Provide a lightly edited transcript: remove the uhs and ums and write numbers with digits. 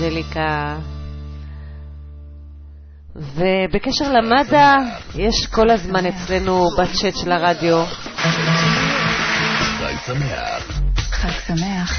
אנג'ליקה. ובקשר למדע, יש כל הזמן אצלנו בצ'אט של הרדיו. חג שמח. חג שמח.